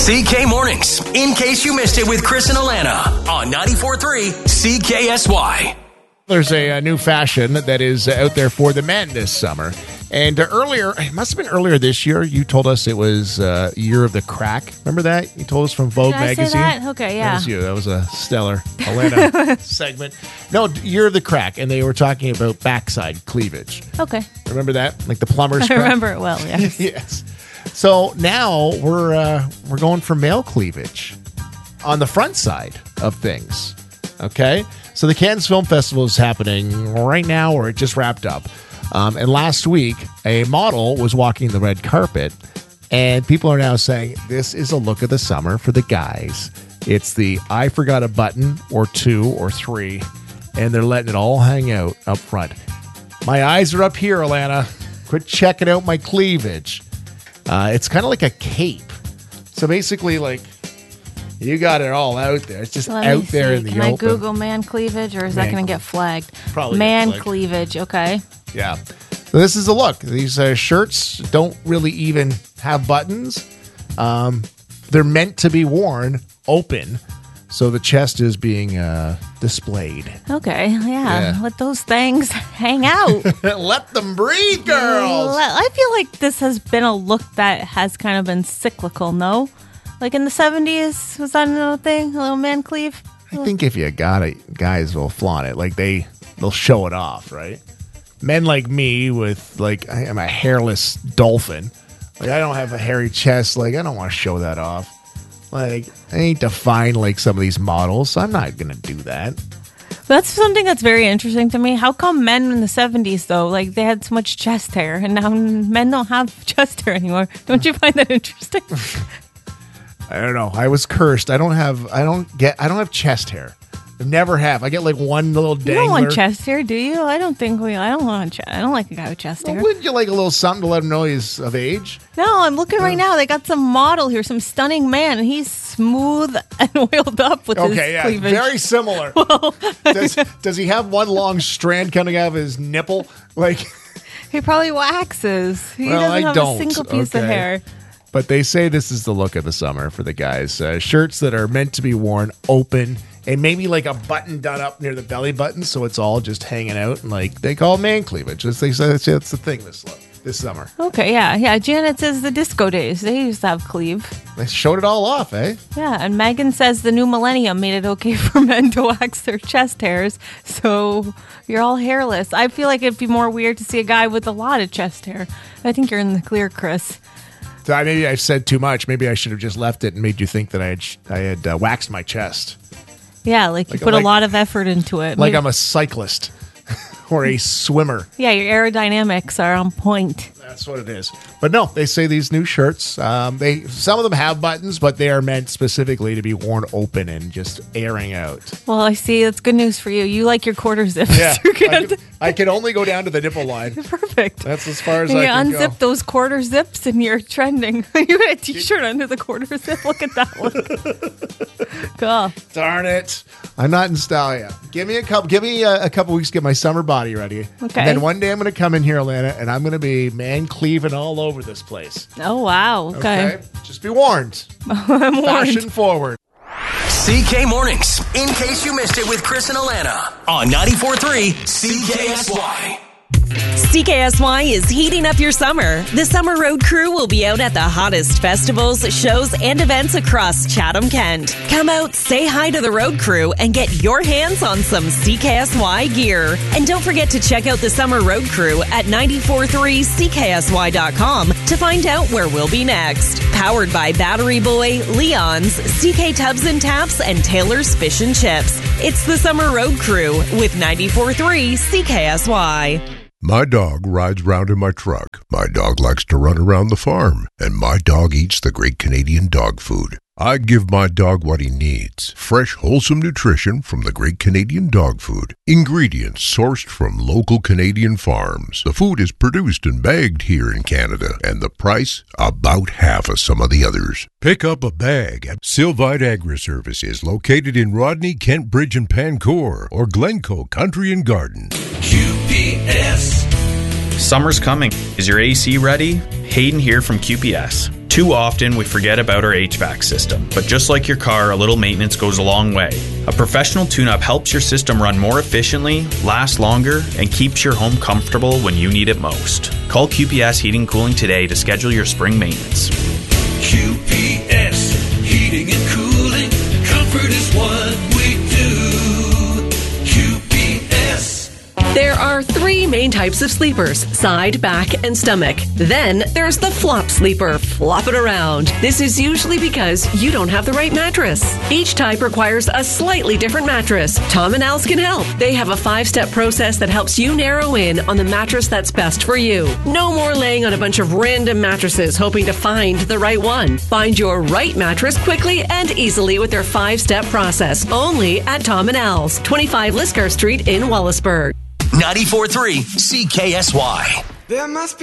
CK Mornings, in case you missed it with Chris and Alana on 94.3 CKSY. There's a new fashion that is out there for the men this summer. And earlier, it must have been earlier this year, you told us it was Year of the Crack. Remember that? You told us from Vogue magazine. Say that? Okay, yeah. That was you. That was a stellar Alana segment. No, Year of the Crack. And they were talking about backside cleavage. Okay. Remember that? Like the plumber's I crack? remember it well, yes. Yes. So now we're going for male cleavage on the front side of things. Okay? So the Cannes Film Festival is happening right now, or it just wrapped up. And last week, a model was walking the red carpet, and people are now saying, this is a look of the summer for the guys. It's the I forgot a button or two or three, and they're letting it all hang out up front. My eyes are up here, Alana. Quit checking out my cleavage. It's kind of like a cape. So basically, like, you got it all out there. It's just out there in the open. Can I Google man cleavage, or is that going to get flagged? Probably man cleavage, okay. Yeah. So this is a look. These shirts don't really even have buttons. They're meant to be worn open, so the chest is being displayed. Okay, yeah. Let those things hang out. Let them breathe, girls. I feel like this has been a look that has kind of been cyclical, no? Like in the 70s, was that another thing? A little man cleave? I think if you got it, guys will flaunt it. Like they'll show it off, right? Men like me with, like, I am a hairless dolphin. Like, I don't have a hairy chest. Like, I don't want to show that off. Like, I ain't defined like some of these models, so I'm not going to do that. That's something that's very interesting to me. How come men in the 70s, though, like, they had so much chest hair, and now men don't have chest hair anymore? Don't you find that interesting? I don't know. I was cursed. I don't have chest hair. I never have. I get like one little dangler. You don't want chest hair, do you? I don't like a guy with chest hair. Well, wouldn't you like a little something to let him know he's of age? No, I'm looking right now. They got some model here, some stunning man, and he's smooth and oiled up with his cleavage. Very similar. Well, does he have one long strand coming out of his nipple? Like, he probably waxes. He doesn't have a single piece of hair. But they say this is the look of the summer for the guys. Shirts that are meant to be worn open, and maybe like a button done up near the belly button, so it's all just hanging out, and like they call it man cleavage. They say that's the thing this summer. Okay, yeah. Janet says the disco days, they used to have cleave. They showed it all off, eh? Yeah, and Megan says the new millennium made it okay for men to wax their chest hairs, so you're all hairless. I feel like it'd be more weird to see a guy with a lot of chest hair. I think you're in the clear, Chris. So maybe I've said too much. Maybe I should have just left it and made you think that I had waxed my chest. Yeah, like you put a lot of effort into it. Like I'm a cyclist or a swimmer. Yeah, your aerodynamics are on point. That's what it is. But no, they say these new shirts, some of them have buttons, but they are meant specifically to be worn open and just airing out. Well, I see. That's good news for you. You like your quarter zips. Yeah, I can only go down to the nipple line. Perfect. That's as far as I can go. You unzip those quarter zips and you're trending. You got a t-shirt under the quarter zip. Look at that one. Cool. Darn it. I'm not in style yet. Give me a couple weeks to get my summer body ready. Okay. And then one day I'm going to come in here, Alana, and I'm going to be man cleaving all over this place. Oh, wow. Okay. Just be warned. I'm warned. Fashion forward. CK Mornings, in case you missed it with Chris and Alana on 94.3 CKSY. CKSY is heating up your summer. The Summer Road Crew will be out at the hottest festivals, shows, and events across Chatham-Kent. Come out, say hi to the road crew, and get your hands on some CKSY gear. And don't forget to check out the Summer Road Crew at 943CKSY.com to find out where we'll be next. Powered by Battery Boy, Leon's, CK Tubs and Taps, and Taylor's Fish and Chips. It's the Summer Road Crew with 94.3 CKSY. My dog rides round in my truck. My dog likes to run around the farm. And my dog eats the great Canadian dog food. I give my dog what he needs. Fresh, wholesome nutrition from the great Canadian dog food. Ingredients sourced from local Canadian farms. The food is produced and bagged here in Canada. And the price, about half of some of the others. Pick up a bag at Sylvite Agri-Services, located in Rodney, Kent Bridge and Pancourt, or Glencoe Country and Garden. QPS. Summer's coming. Is your AC ready? Hayden here from QPS. Too often, we forget about our HVAC system, but just like your car, a little maintenance goes a long way. A professional tune-up helps your system run more efficiently, last longer, and keeps your home comfortable when you need it most. Call QPS Heating and Cooling today to schedule your spring maintenance. QPS Heating and Cooling, comfort is what we do. QPS. There are 3 main types of sleepers: side, back, and stomach. Then there's the flop sleeper. Flop it around. This is usually because you don't have the right mattress. Each type requires a slightly different mattress. Tom and Al's can help. They have a 5-step process that helps you narrow in on the mattress that's best for you. No more laying on a bunch of random mattresses hoping to find the right one. Find your right mattress quickly and easily with their 5-step process. Only at Tom and Al's, 25 Liscar Street in Wallaceburg. 94.3 CKSY. There must be